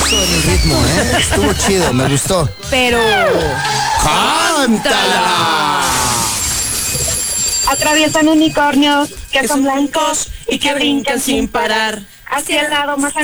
eso en el ritmo, ¿eh? Estuvo chido, me gustó. Pero... ¡cántala! Atraviesan unicornios que Que son son blancos blancos y que brincan sin parar. hacia el lado más